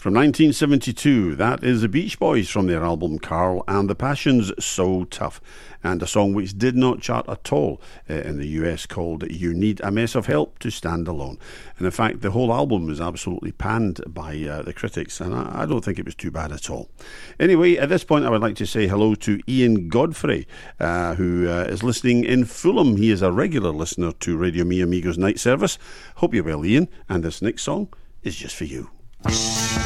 From 1972, that is the Beach Boys from their album Carl and the Passions, So Tough, and a song which did not chart at all in the US called You Need a Mess of Help to Stand Alone. And in fact, the whole album was absolutely panned by the critics, and I don't think it was too bad at all. Anyway, at this point I would like to say hello to Ian Godfrey, who is listening in Fulham. He is a regular listener to Radio Mi Amigos night service. Hope you're well, Ian, and this next song is just for you.